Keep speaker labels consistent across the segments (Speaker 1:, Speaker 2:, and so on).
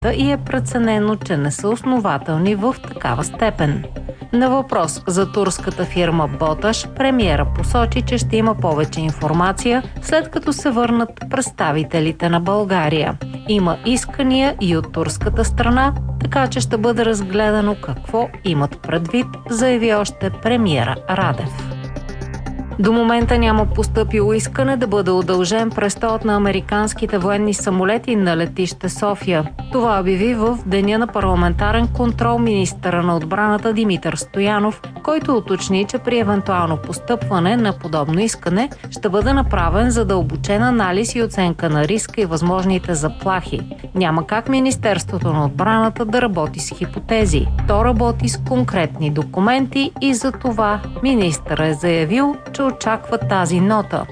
Speaker 1: и е преценено, че не са основателни в такава степен. На въпрос за турската фирма Боташ, премиера посочи, че ще има повече информация, след като се върнат представителите на България. Има искания и от турската страна, така че ще бъде разгледано какво имат предвид, заяви още премиера Радев. До момента няма постъпило искане да бъде удължен престолът на американските военни самолети на летище София. Това обяви в деня на парламентарен контрол министъра на отбраната Димитър Стоянов, който уточни, че при евентуално постъпване на подобно искане ще бъде направен задълбочен анализ и оценка на риска и възможните заплахи. Няма как Министерството на отбраната да работи с хипотези. То работи с конкретни документи и за това министърът е заявил, че очаква тази нота.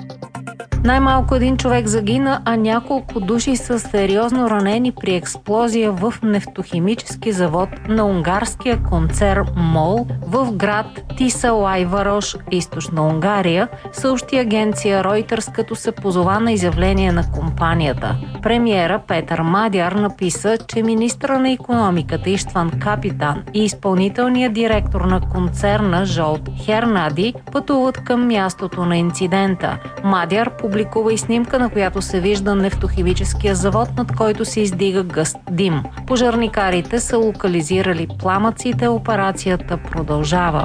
Speaker 1: Най-малко един човек загина, а няколко души са сериозно ранени при експлозия в нефтохимически завод на унгарския концерн МОЛ в град Тисалайварош, източна Унгария, съобщи агенция Reuters, като се позова на изявление на компанията. Премиера Петър Мадяр написа, че министъра на икономиката Иштван Капитан и изпълнителният директор на концерна Жолт Хернади пътуват към мястото на инцидента. Мадяр публикува и снимка, на която се вижда нефтохимическия завод, над който се издига гъст дим. Пожарникарите са локализирали пламъците, операцията продължава.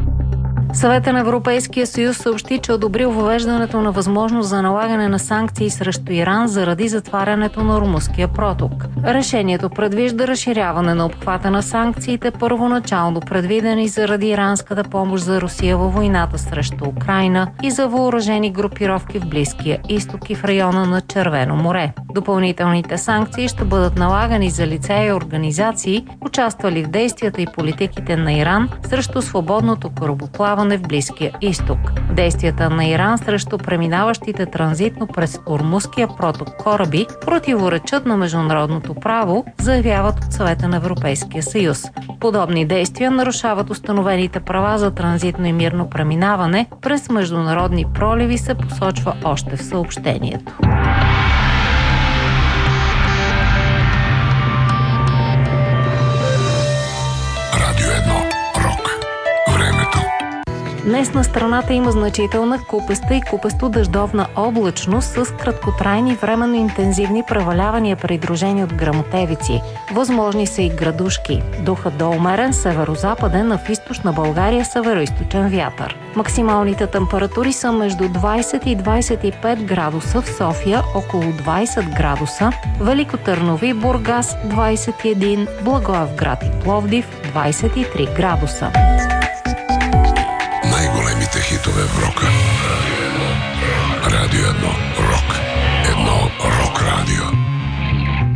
Speaker 1: Съветът на Европейския съюз съобщи, че одобрил въвеждането на възможност за налагане на санкции срещу Иран заради затварянето на Ормузския проток. Решението предвижда разширяване на обхвата на санкциите, първоначално предвидени заради иранската помощ за Русия във войната срещу Украйна и за въоръжени групировки в Близкия изток и в района на Червено море. Допълнителните санкции ще бъдат налагани за лица и организации, участвали в действията и политиките на Иран срещу свободното корабоплаване в Близкия изток. Действията на Иран срещу преминаващите транзитно през Ормузския проток кораби противоречат на международното право, заявяват от Съвета на Европейския съюз. Подобни действия нарушават установените права за транзитно и мирно преминаване през международни проливи, се посочва още в съобщението. Днес на страната има значителна купеста и купесто-дъждовна облачност с краткотрайни временно интензивни превалявания, придружени от гръмотевици. Възможни са и градушки. Духът до умерен северо-западен, а в източна България северо-източен вятър. Максималните температури са между 20 и 25 градуса в София, около 20 градуса, Велико Търново и Бургас 21, Благоевград и Пловдив 23 градуса.